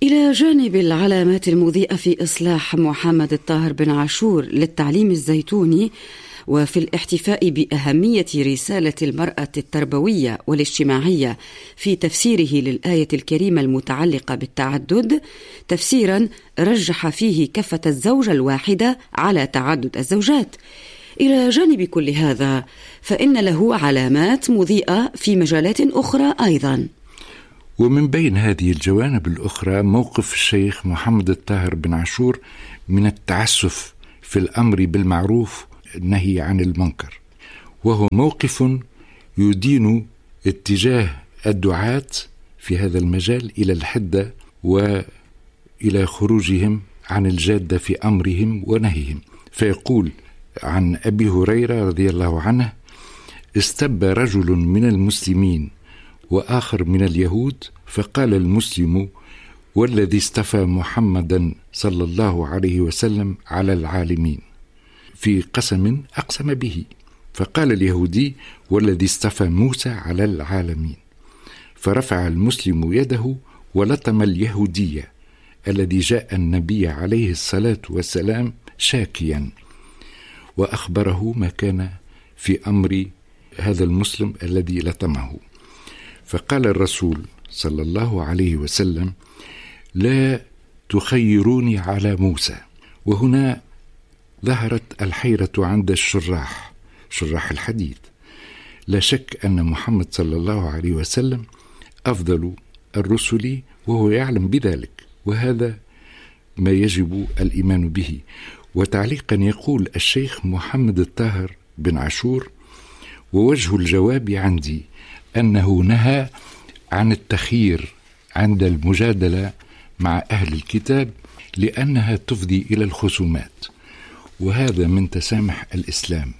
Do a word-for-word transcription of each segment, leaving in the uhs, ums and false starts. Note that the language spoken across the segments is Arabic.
إلى جانب العلامات المضيئة في إصلاح محمد الطاهر بن عاشور للتعليم الزيتوني وفي الاحتفاء بأهمية رسالة المرأة التربوية والاجتماعية في تفسيره للآية الكريمة المتعلقة بالتعدد، تفسيرا رجح فيه كفة الزوجة الواحدة على تعدد الزوجات. إلى جانب كل هذا فإن له علامات مضيئة في مجالات أخرى أيضا. ومن بين هذه الجوانب الأخرى موقف الشيخ محمد الطاهر بن عاشور من التعسف في الأمر بالمعروف النهي عن المنكر، وهو موقف يدين اتجاه الدعاة في هذا المجال إلى الحدة وإلى خروجهم عن الجادة في أمرهم ونهيهم. فيقول عن أبي هريرة رضي الله عنه: استب رجل من المسلمين وآخر من اليهود، فقال المسلم: والذي اصطفى محمدا صلى الله عليه وسلم على العالمين، في قسم أقسم به. فقال اليهودي: والذي اصطفى موسى على العالمين. فرفع المسلم يده ولطم اليهودي الذي جاء النبي عليه الصلاة والسلام شاكيا، وأخبره ما كان في أمر هذا المسلم الذي لطمه. فقال الرسول صلى الله عليه وسلم: لا تخيروني على موسى. وهنا ظهرت الحيرة عند الشراح شراح الحديث. لا شك أن محمد صلى الله عليه وسلم أفضل الرسل وهو يعلم بذلك، وهذا ما يجب الإيمان به. وتعليقا يقول الشيخ محمد الطاهر بن عاشور: ووجه الجواب عندي أنه نهى عن التخيير عند المجادلة مع أهل الكتاب لأنها تفضي إلى الخصومات، وهذا من تسامح الإسلام،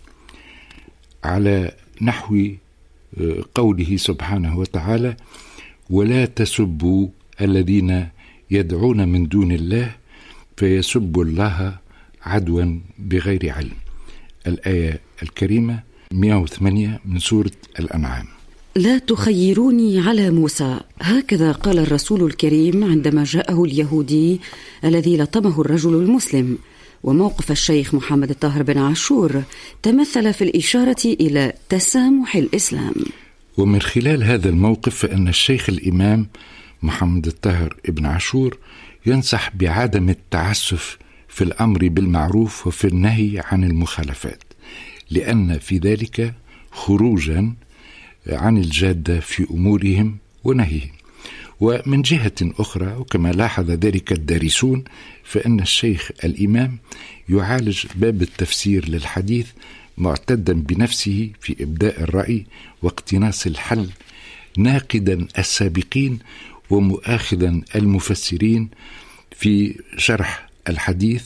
على نحو قوله سبحانه وتعالى: ولا تسبوا الذين يدعون من دون الله فيسبوا الله عدوا بغير علم. الآية الكريمة مئة وثمانية من سورة الأنعام. لا تخيروني على موسى، هكذا قال الرسول الكريم عندما جاءه اليهودي الذي لطمه الرجل المسلم. وموقف الشيخ محمد الطاهر بن عاشور تمثل في الإشارة إلى تسامح الإسلام. ومن خلال هذا الموقف فإن الشيخ الإمام محمد الطاهر بن عاشور ينصح بعدم التعسف في الأمر بالمعروف وفي النهي عن المخالفات، لأن في ذلك خروجا عن الجادة في أمورهم ونهيهم. ومن جهة أخرى، وكما لاحظ ذلك الدارسون، فإن الشيخ الإمام يعالج باب التفسير للحديث معتدا بنفسه في إبداء الرأي واقتناص الحل، ناقدا السابقين ومؤاخذا المفسرين في شرح الحديث.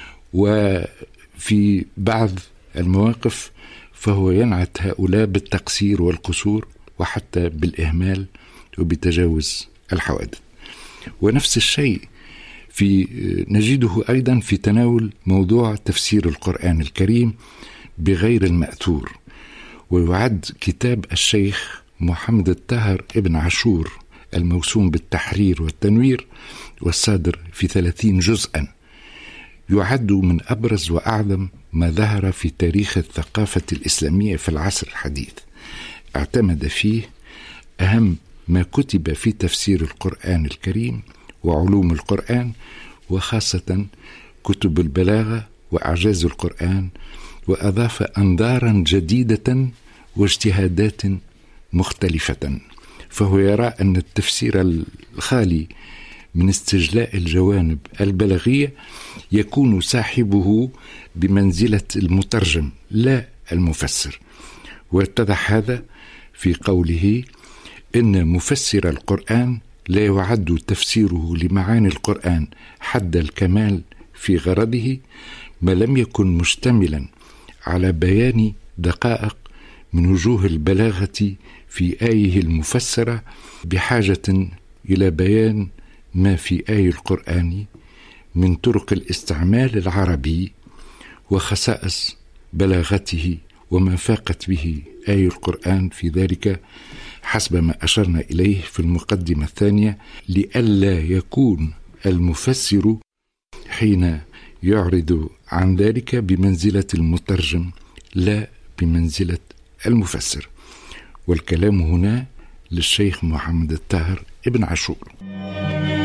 وفي بعض المواقف فهو ينعت هؤلاء بالتقصير والقصور وحتى بالإهمال وبتجاوز الحوادث. ونفس الشيء في نجده أيضا في تناول موضوع تفسير القرآن الكريم بغير المأثور. ويعد كتاب الشيخ محمد الطاهر ابن عاشور الموسوم بالتحرير والتنوير والصادر في ثلاثين جزءا يعد من أبرز وأعظم ما ظهر في تاريخ الثقافة الإسلامية في العصر الحديث. اعتمد فيه أهم ما كتب في تفسير القرآن الكريم وعلوم القرآن، وخاصة كتب البلاغة وأعجاز القرآن، وأضاف أنظارا جديدة واجتهادات مختلفة. فهو يرى أن التفسير الخالي من استجلاء الجوانب البلاغية يكون صاحبه بمنزلة المترجم لا المفسر. واتضح هذا في قوله: إن مفسر القرآن لا يعد تفسيره لمعاني القرآن حد الكمال في غرضه ما لم يكن مشتملا على بيان دقائق من وجوه البلاغة في آيه المفسرة، بحاجة إلى بيان ما في آي القرآن من طرق الاستعمال العربي وخصائص بلاغته وما فاقت به آي القرآن في ذلك حسب ما أشرنا إليه في المقدمة الثانية، لئلا يكون المفسر حين يعرض عن ذلك بمنزلة المترجم لا بمنزلة المفسر. والكلام هنا للشيخ محمد الطاهر ابن عاشور.